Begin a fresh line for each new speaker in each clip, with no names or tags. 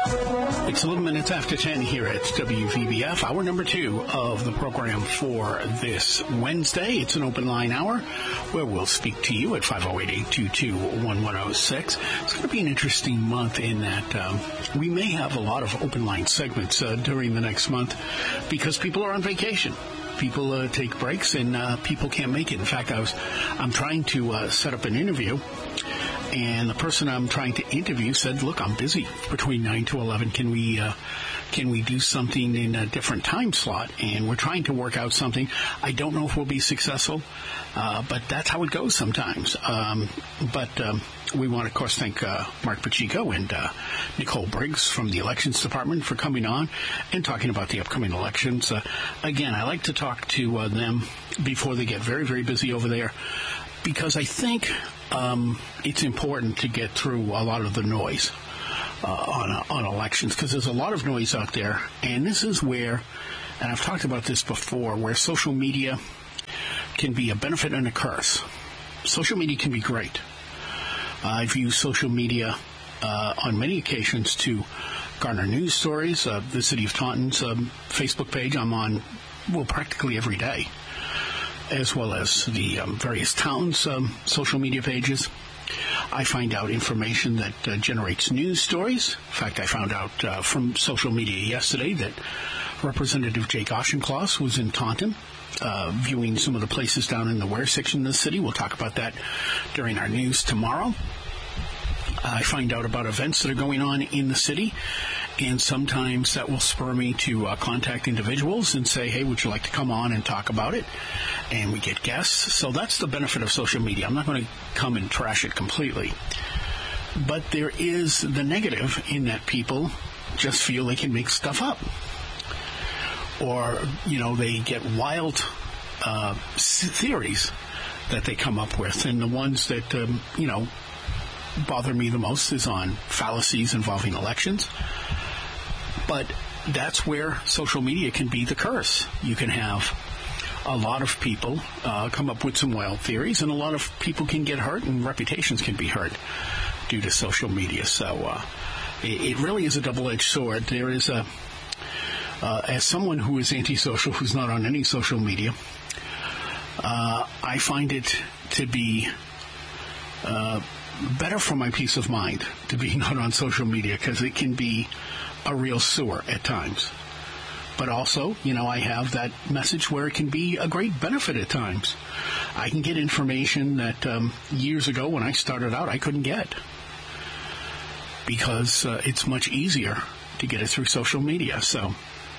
It's 11 minutes after 10 here at WVBF, hour number 2 of the program for this Wednesday. It's an open line hour where we'll speak to you at 508-822-1106. It's going to be an interesting month in that we may have a lot of open line segments during the next month because people are on vacation. People take breaks and people can't make it. In fact, I'm trying to set up an interview. And the person I'm trying to interview said, look, I'm busy between 9 to 11. Can we do something in a different time slot? And we're trying to work out something. I don't know if we'll be successful, but that's how it goes sometimes. But we want to, of course, thank Mark Pacheco and Nicole Briggs from the Elections Department for coming on and talking about the upcoming elections. Again, I like to talk to them before they get very, very busy over there, because I think it's important to get through a lot of the noise on elections, because there's a lot of noise out there. And this is where, and I've talked about this before, where social media can be a benefit and a curse. Social media can be great. I've used social media on many occasions to garner news stories. The City of Taunton's Facebook page I'm on, well, practically every day, as well as the various towns' social media pages. I find out information that generates news stories. In fact, I found out from social media yesterday that Representative Jake Auchincloss was in Taunton viewing some of the places down in the Ware section of the city. We'll talk about that during our news tomorrow. I find out about events that are going on in the city, and sometimes that will spur me to contact individuals and say, hey, would you like to come on and talk about it? And we get guests. So that's the benefit of social media. I'm not going to come and trash it completely. But there is the negative in that people just feel they can make stuff up. Or, they get wild theories that they come up with. And the ones that, bother me the most is on fallacies involving elections. But that's where social media can be the curse. You can have a lot of people come up with some wild theories, and a lot of people can get hurt, and reputations can be hurt due to social media. So it really is a double-edged sword. There is as someone who is antisocial, who's not on any social media, I find it to be better for my peace of mind to be not on social media, because it can be a real sewer at times. But also, I have that message where it can be a great benefit at times. I can get information that years ago when I started out I couldn't get, because it's much easier to get it through social media. So,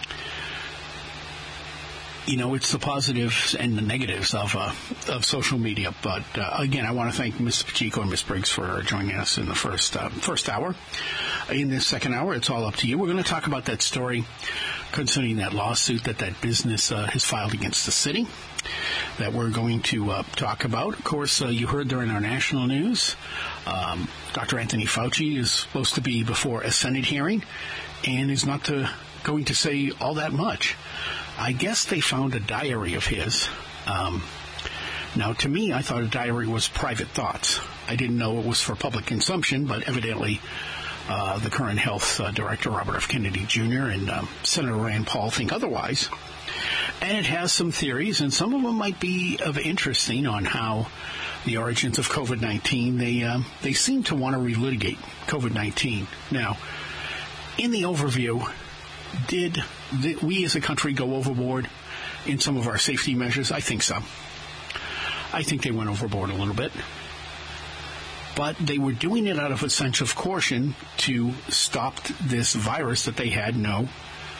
it's the positives and the negatives of social media. But again, I want to thank Ms. Pacheco and Ms. Briggs for joining us in the first hour. In this second hour, it's all up to you. We're going to talk about that story concerning that lawsuit that business has filed against the city, that we're going to talk about. Of course, you heard during our national news, Dr. Anthony Fauci is supposed to be before a Senate hearing and is not going to say all that much. I guess they found a diary of his. Now, to me, I thought a diary was private thoughts. I didn't know it was for public consumption, but evidently the current health director, Robert F. Kennedy Jr., and Senator Rand Paul think otherwise. And it has some theories, and some of them might be of interesting on how the origins of COVID-19, they seem to want to relitigate COVID-19. Now, in the overview, did we as a country go overboard in some of our safety measures? I think so. I think they went overboard a little bit. But they were doing it out of a sense of caution to stop this virus that they had no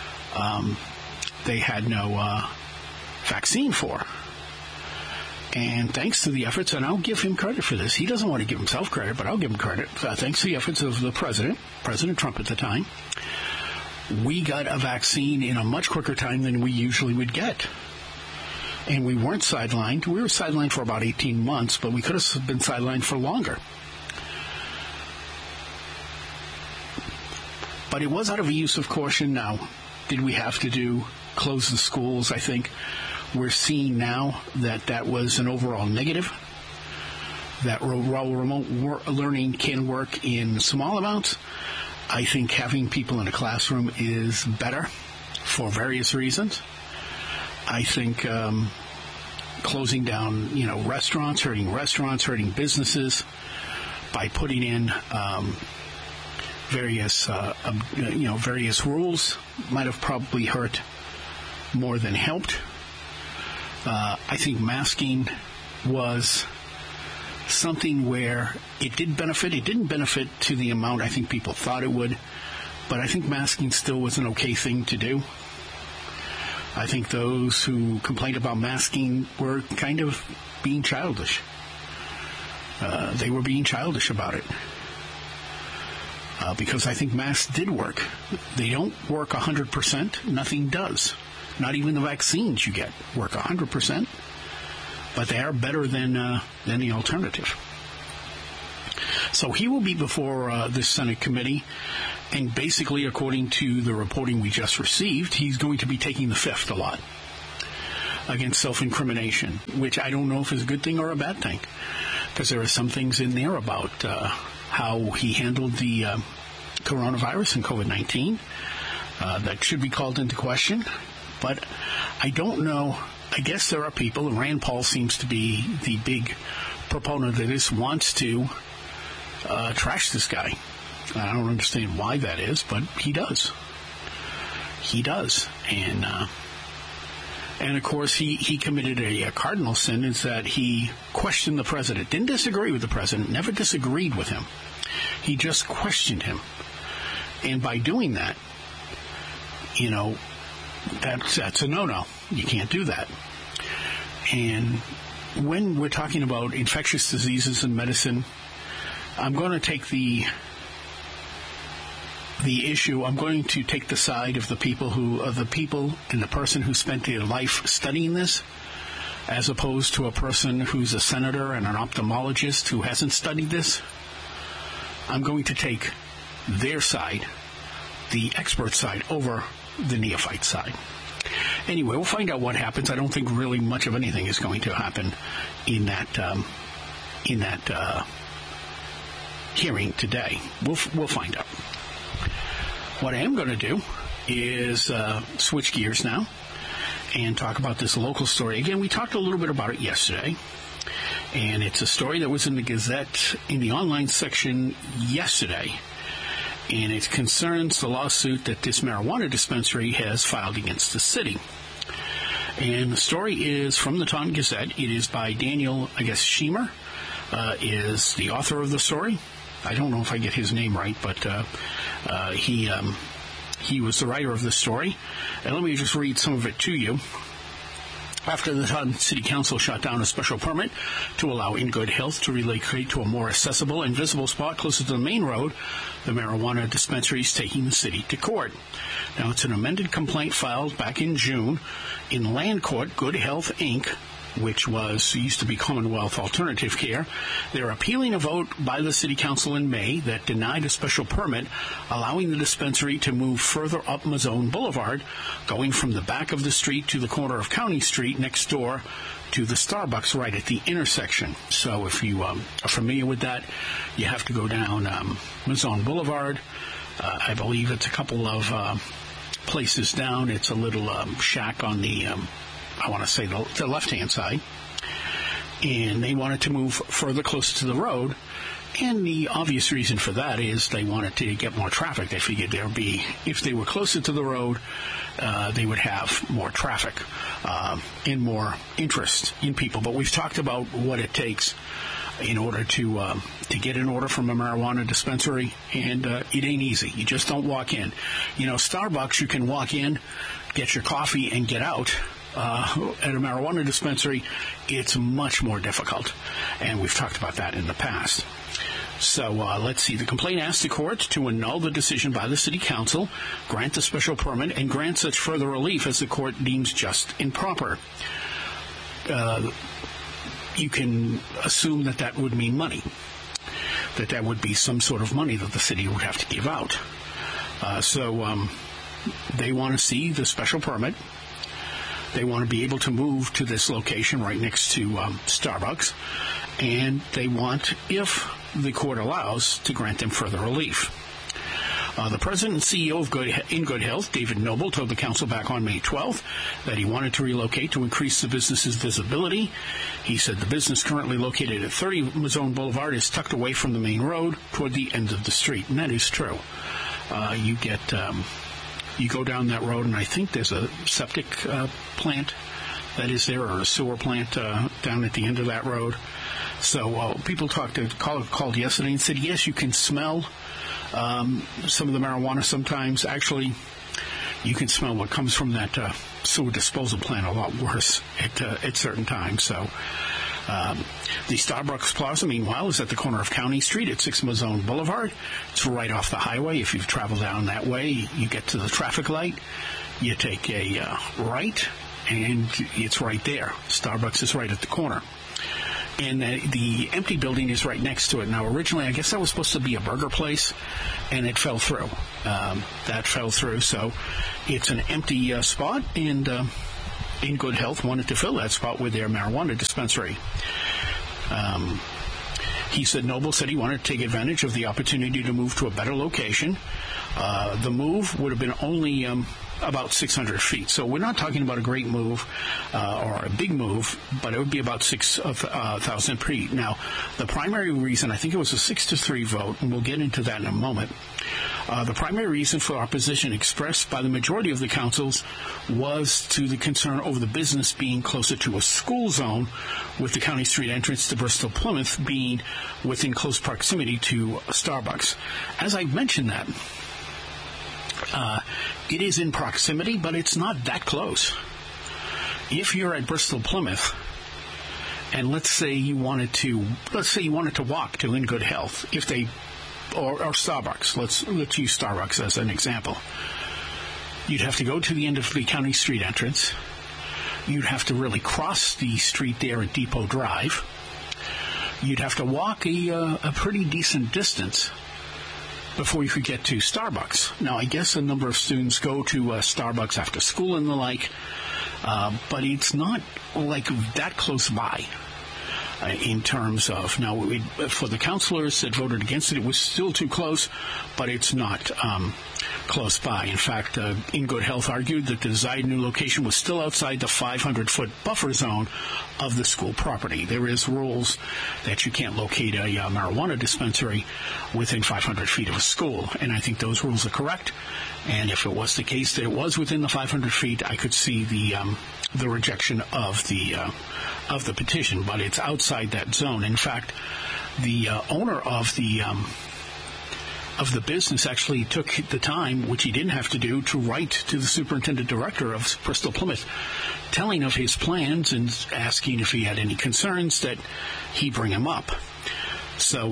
vaccine for. And thanks to the efforts, and I'll give him credit for this. He doesn't want to give himself credit, but I'll give him credit. Thanks to the efforts of the President Trump at the time, we got a vaccine in a much quicker time than we usually would get. And we weren't sidelined. We were sidelined for about 18 months, but we could have been sidelined for longer. But it was out of a use of caution. Now, did we have to close the schools? I think we're seeing now that was an overall negative, that remote learning can work in small amounts. I think having people in a classroom is better for various reasons. I think closing down, restaurants, hurting businesses by putting in various rules might have probably hurt more than helped. I think masking was something where it did benefit. It didn't benefit to the amount I think people thought it would, but I think masking still was an okay thing to do. I think those who complained about masking were kind of being childish. They were being childish about it. Because I think masks did work. They don't work 100%. Nothing does. Not even the vaccines you get work 100%. But they are better than the alternative. So he will be before this Senate committee, and basically, according to the reporting we just received, he's going to be taking the fifth a lot against self-incrimination, which I don't know if is a good thing or a bad thing, because there are some things in there about how he handled the coronavirus and COVID-19 that should be called into question. But I don't know. I guess there are people, and Rand Paul seems to be the big proponent of this, wants to trash this guy. I don't understand why that is, but he does. He does. And of course, he committed a cardinal sin, is that he questioned the president. Didn't disagree with the president, never disagreed with him. He just questioned him. And by doing that, that's a no-no. You can't do that. And when we're talking about infectious diseases and medicine, I'm going to take the issue. I'm going to take the side of the people and the person who spent their life studying this, as opposed to a person who's a senator and an ophthalmologist who hasn't studied this. I'm going to take their side, the expert side, over the neophyte side. Anyway, we'll find out what happens. I don't think really much of anything is going to happen in that hearing today. We'll find out. What I am going to do is switch gears now and talk about this local story. Again, we talked a little bit about it yesterday, and it's a story that was in the Gazette in the online section yesterday. And it concerns the lawsuit that this marijuana dispensary has filed against the city. And the story is from the Taunton Gazette. It is by Daniel, Schiemer, is the author of the story. I don't know if I get his name right, but he was the writer of the story. And let me just read some of it to you. After the Taunton City Council shot down a special permit to allow In Good Health to relocate to a more accessible and visible spot closer to the main road, the marijuana dispensary is taking the city to court. Now, it's an amended complaint filed back in June in Land Court. Good Health, Inc., which used to be Commonwealth Alternative Care. They're appealing a vote by the City Council in May that denied a special permit allowing the dispensary to move further up Mazone Boulevard, going from the back of the street to the corner of County Street next door to the Starbucks right at the intersection. So if you are familiar with that, you have to go down Mazone Boulevard. I believe it's a couple of places down. It's a little shack on the I want to say the left-hand side, and they wanted to move further closer to the road, and the obvious reason for that is they wanted to get more traffic. They figured if they were closer to the road, they would have more traffic and more interest in people. But we've talked about what it takes in order to get an order from a marijuana dispensary, and it ain't easy. You just don't walk in. Starbucks, you can walk in, get your coffee, and get out. At a marijuana dispensary, it's much more difficult, and we've talked about that in the past. So let's see. The complaint asks the court to annul the decision by the City Council, grant the special permit, and grant such further relief as the court deems just and proper. You can assume that would mean money, that would be some sort of money that the city would have to give out. So they want to see the special permit. They want to be able to move to this location right next to Starbucks, and they want, if the court allows, to grant them further relief. The president and CEO of In Good Health, David Noble, told the council back on May 12th that he wanted to relocate to increase the business's visibility. He said the business currently located at 30 Mazone Boulevard is tucked away from the main road toward the end of the street, and that is true. You go down that road, and I think there's a septic plant that is there, or a sewer plant down at the end of that road. So people called yesterday and said, yes, you can smell some of the marijuana sometimes. Actually, you can smell what comes from that sewer disposal plant a lot worse at certain times. So the Starbucks Plaza, meanwhile, is at the corner of County Street at 6 Mazone Boulevard. It's right off the highway. If you've traveled down that way, you get to the traffic light, you take a right, and it's right there. Starbucks is right at the corner. And the empty building is right next to it. Now, originally, I guess that was supposed to be a burger place, and it fell through. That fell through, so it's an empty spot, and In Good Health wanted to fill that spot with their marijuana dispensary. Noble said he wanted to take advantage of the opportunity to move to a better location. The move would have been only about 600 feet. So we're not talking about a great move or a big move, but it would be about 6,000 feet. Now, the primary reason, I think it was a 6-3 vote, and we'll get into that in a moment. The primary reason for opposition expressed by the majority of the councils was to the concern over the business being closer to a school zone, with the County Street entrance to Bristol Plymouth being within close proximity to Starbucks. As I mentioned that, it is in proximity, but it's not that close. If you're at Bristol Plymouth, and let's say you wanted to walk to In Good Health, or Starbucks. Let's use Starbucks as an example. You'd have to go to the end of the County Street entrance. You'd have to really cross the street there at Depot Drive. You'd have to walk a pretty decent distance before you could get to Starbucks. Now, I guess a number of students go to Starbucks after school and the like, but it's not like that close by. In terms of, now, for the councilors that voted against it, it was still too close, but it's not close by. In fact, In Good Health argued that the desired new location was still outside the 500-foot buffer zone of the school property. There is rules that you can't locate a marijuana dispensary within 500 feet of a school, and I think those rules are correct. And if it was the case that it was within the 500 feet, I could see the rejection of the petition, but it's outside that zone. In fact, the owner of the business actually took the time, which he didn't have to do, to write to the superintendent director of Bristol Plymouth, telling of his plans and asking if he had any concerns that he bring them up. So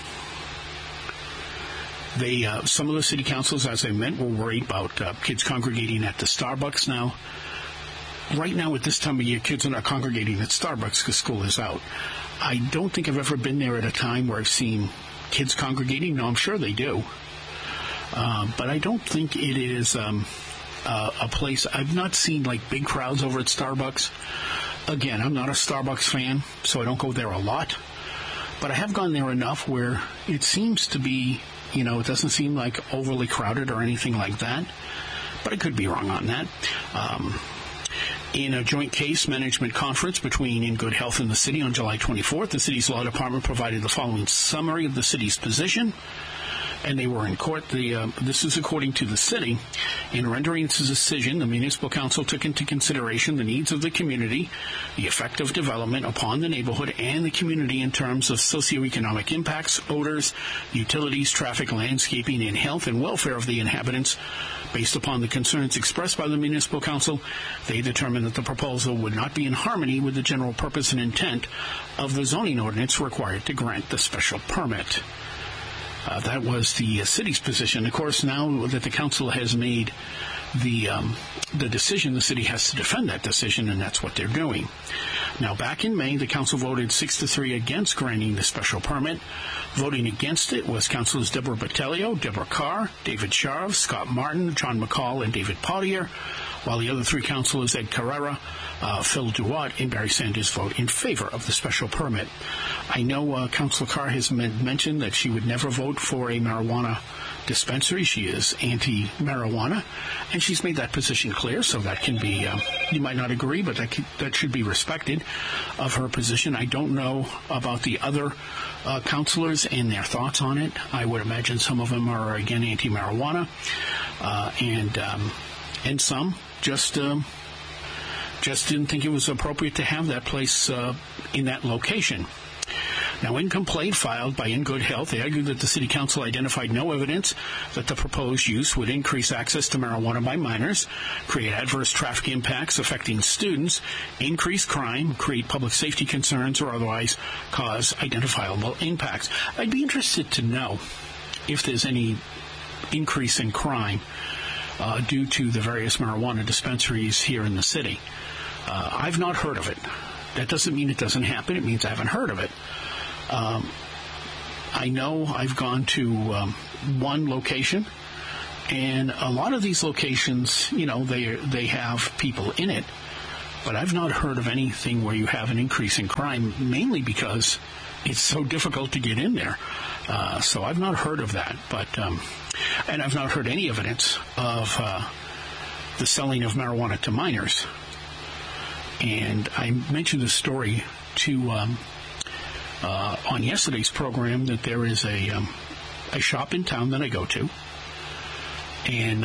some of the city councils, as I meant, were worried about kids congregating at the Starbucks now. Right now, at this time of year, kids are not congregating at Starbucks because school is out. I don't think I've ever been there at a time where I've seen kids congregating. No, I'm sure they do. But I don't think it is a place. I've not seen like big crowds over at Starbucks. Again, I'm not a Starbucks fan, so I don't go there a lot. But I have gone there enough where it seems to be, it doesn't seem like overly crowded or anything like that. But I could be wrong on that. In a joint case management conference between In Good Health and the city on July 24th, the city's law department provided the following summary of the city's position, and they were in court. This is according to the city. In rendering its decision, the municipal council took into consideration the needs of the community, the effect of development upon the neighborhood and the community in terms of socioeconomic impacts, odors, utilities, traffic, landscaping, and health and welfare of the inhabitants. Based upon the concerns expressed by the municipal council, they determined that the proposal would not be in harmony with the general purpose and intent of the zoning ordinance required to grant the special permit. That was the city's position. Of course, now that the council has made the decision, the city has to defend that decision, and that's what they're doing. Now, back in May, the council voted 6-3 against granting the special permit. Voting against it was Councilors Deborah Botelho, Deborah Carr, David Sharv, Scott Martin, John McCall, and David Potier, while the other three councilors, Ed Carrera, Phil Duat, and Barry Sanders, vote in favor of the special permit. I know Councilor Carr has mentioned that she would never vote for a marijuana dispensary. She is anti-marijuana, and she's made that position clear, so that can be, you might not agree, but that should be respected of her position. I don't know about the other counselors and their thoughts on it. I would imagine some of them are, again, anti-marijuana, and some just didn't think it was appropriate to have that place in that location. Now, in complaint filed by In Good Health, they argued that the City Council identified no evidence that the proposed use would increase access to marijuana by minors, create adverse traffic impacts affecting students, increase crime, create public safety concerns, or otherwise cause identifiable impacts. I'd be interested to know if there's any increase in crime due to the various marijuana dispensaries here in the city. I've not heard of it. That doesn't mean it doesn't happen. It means I haven't heard of it. I know I've gone to one location, and a lot of these locations, they have people in it, but I've not heard of anything where you have an increase in crime, mainly because it's so difficult to get in there. So I've not heard of that, and I've not heard any evidence of the selling of marijuana to minors. And I mentioned this story on yesterday's program that there is a shop in town that I go to, and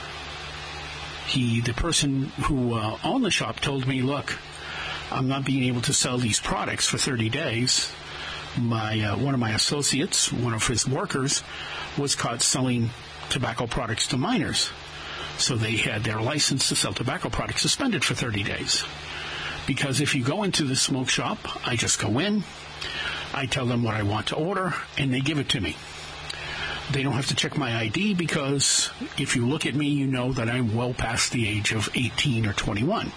the person who owned the shop told me, "Look, I'm not being able to sell these products for 30 days. One of my associates, one of his workers, was caught selling tobacco products to minors, so they had their license to sell tobacco products suspended for 30 days." Because if you go into the smoke shop, I just go in, I tell them what I want to order, and they give it to me. They don't have to check my ID, because if you look at me, you know that I'm well past the age of 18 or 21.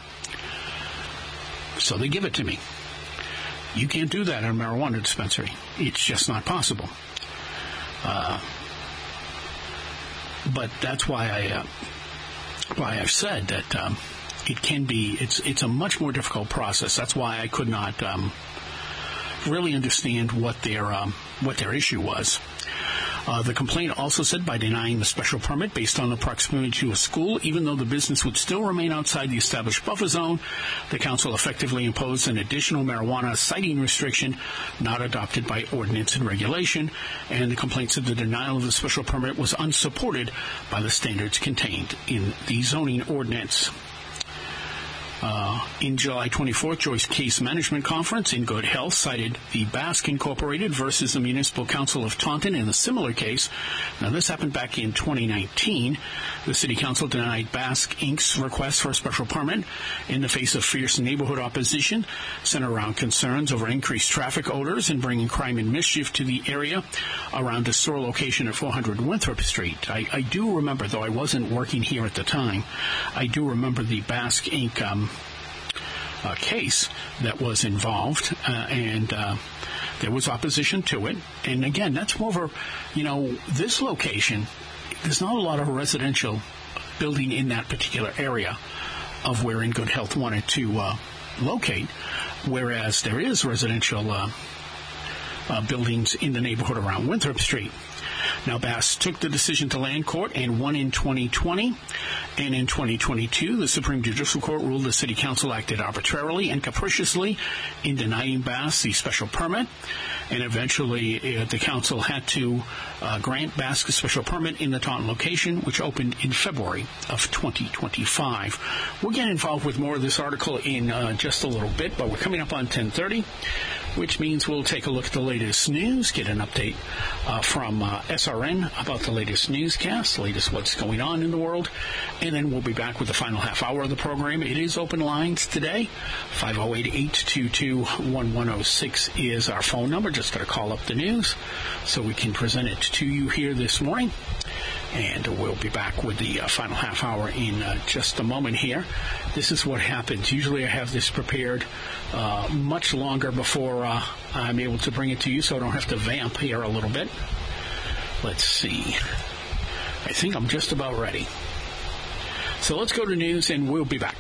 So they give it to me. You can't do that in a marijuana dispensary. It's just not possible. But that's why I've said that it can be. It's a much more difficult process. That's why I could not really understand what their issue was. The complaint also said by denying the special permit based on the proximity to a school, even though the business would still remain outside the established buffer zone, the council effectively imposed an additional marijuana siting restriction not adopted by ordinance and regulation, and the complaint said the denial of the special permit was unsupported by the standards contained in the zoning ordinance. In July 24th, Joyce Case Management Conference in Good Health cited the Basque Incorporated versus the Municipal Council of Taunton in a similar case. Now, this happened back in 2019. The City Council denied Basque Inc.'s request for a special permit in the face of fierce neighborhood opposition centered around concerns over increased traffic odors and bringing crime and mischief to the area around a store location at 400 Winthrop Street. I do remember, though I wasn't working here at the time, I do remember the Basque Inc. Case that was involved, and there was opposition to it. And again, that's more of a, this location, there's not a lot of residential building in that particular area of where In Good Health wanted to locate, whereas there is residential buildings in the neighborhood around Winthrop Street. Now, Bass took the decision to land court and won in 2020. And in 2022, the Supreme Judicial Court ruled the City Council acted arbitrarily and capriciously in denying Bass the special permit. And eventually, the council had to grant Bass a special permit in the Taunton location, which opened in February of 2025. We'll get involved with more of this article in just a little bit, but we're coming up on 10:30. Which means we'll take a look at the latest news, get an update from SRN about the latest newscast, the latest what's going on in the world, and then we'll be back with the final half hour of the program. It is open lines today. 508-822-1106 is our phone number. Just got to call up the news so we can present it to you here this morning. And we'll be back with the final half hour in just a moment here. This is what happens. Usually I have this prepared much longer before I'm able to bring it to you, so I don't have to vamp here a little bit. Let's see. I think I'm just about ready. So let's go to news, and we'll be back.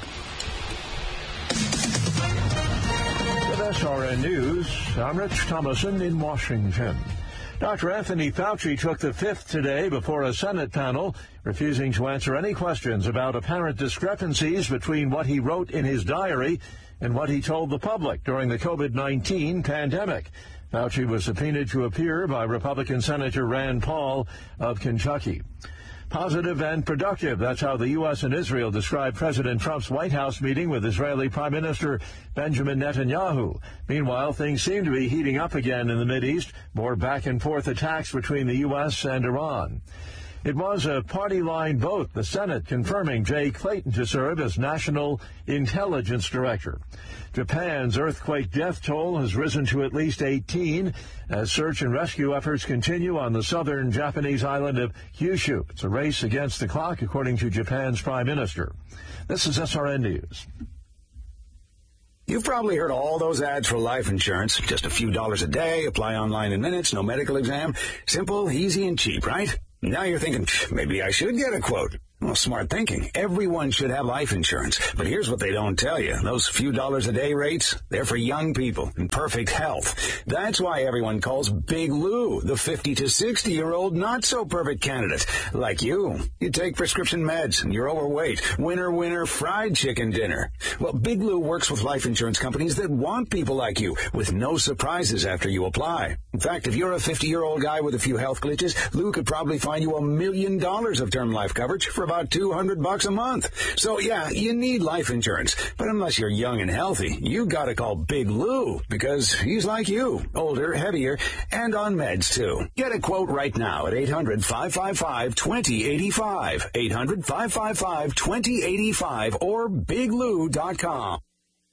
With SRN News, I'm Rich Thomason in Washington. Dr. Anthony Fauci took the fifth today before a Senate panel, refusing to answer any questions about apparent discrepancies between what he wrote in his diary and what he told the public during the COVID-19 pandemic. Fauci was subpoenaed to appear by Republican Senator Rand Paul of Kentucky. Positive and productive. That's how the U.S. and Israel described President Trump's White House meeting with Israeli Prime Minister Benjamin Netanyahu. Meanwhile, things seem to be heating up again in the Mideast. More back-and-forth attacks between the U.S. and Iran. It was a party-line vote, the Senate confirming Jay Clayton to serve as National Intelligence Director. Japan's earthquake death toll has risen to at least 18 as search and rescue efforts continue on the southern Japanese island of Kyushu. It's a race against the clock, according to Japan's Prime Minister. This is SRN News.
You've probably heard all those ads for life insurance. Just a few dollars a day, apply online in minutes, no medical exam. Simple, easy, and cheap, right? Now you're thinking, maybe I should get a quote. Well, smart thinking. Everyone should have life insurance. But here's what they don't tell you. Those few dollars a day rates, they're for young people in perfect health. That's why everyone calls Big Lou the 50 to 60-year-old not-so-perfect candidate. Like you. You take prescription meds and you're overweight. Winner, fried chicken dinner. Well, Big Lou works with life insurance companies that want people like you with no surprises after you apply. In fact, if you're a 50-year-old guy with a few health glitches, Lou could probably find you $1 million of term life coverage for about $200 a month. So yeah, you need life insurance. But unless you're young and healthy, you gotta call Big Lou because he's like you, older, heavier, and on meds too. Get a quote right now at 800-555-2085. 800-555-2085 or biglou.com.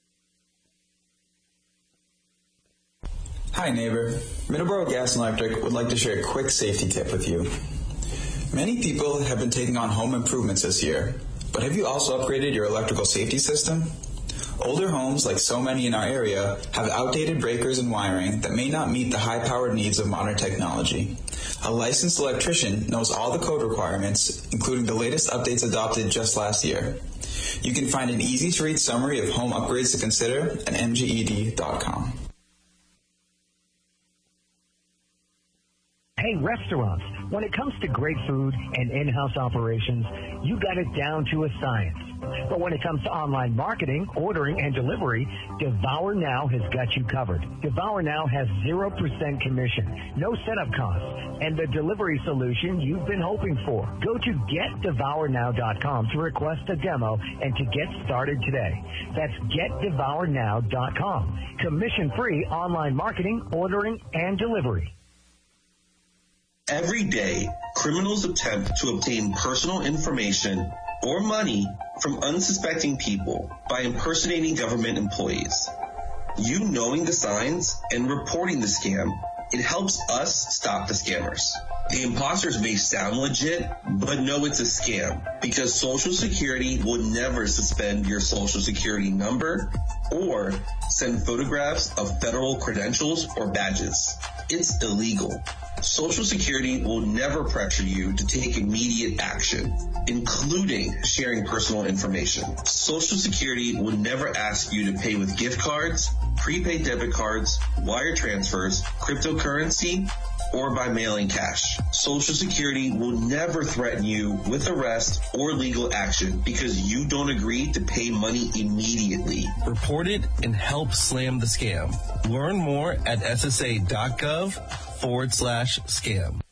Hi neighbor, Middleborough Gas and Electric would like to share a quick safety tip with you. Many people have been taking on home improvements this year, but have you also upgraded your electrical safety system? Older homes, like so many in our area, have outdated breakers and wiring that may not meet the high-powered needs of modern technology. A licensed electrician knows all the code requirements, including the latest updates adopted just last year. You can find an easy-to-read summary of home upgrades to consider at mged.com.
Hey, restaurants, when it comes to great food and in-house operations, you got it down to a science. But when it comes to online marketing, ordering, and delivery, Devour Now has got you covered. Devour Now has 0% commission, no setup costs, and the delivery solution you've been hoping for. Go to GetDevourNow.com to request a demo and to get started today. That's GetDevourNow.com. Commission-free online marketing, ordering, and delivery.
Every day, criminals attempt to obtain personal information or money from unsuspecting people by impersonating government employees. You knowing the signs and reporting the scam, it helps us stop the scammers. The imposters may sound legit, but no, it's a scam because Social Security will never suspend your Social Security number or send photographs of federal credentials or badges. It's illegal. Social Security will never pressure you to take immediate action, including sharing personal information. Social Security will never ask you to pay with gift cards, prepaid debit cards, wire transfers, cryptocurrency, or by mailing cash. Social Security will never threaten you with arrest or legal action because you don't agree to pay money immediately.
Report it and help slam the scam. Learn more at ssa.gov/scam.